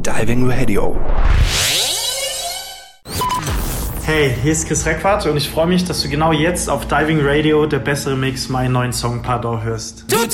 Diving Radio. Hey, hier ist Chris Reckwart und ich freue mich, dass du genau jetzt auf Diving Radio, der bessere Mix, meinen neuen Song Pardon hörst.